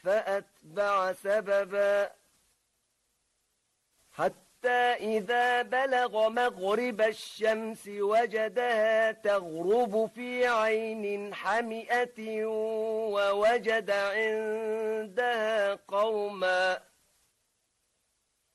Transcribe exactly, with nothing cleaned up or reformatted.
فأتبع سببا حتى إذا بلغ مغرب الشمس وجدها تغرب في عين حمئة ووجد عندها قوما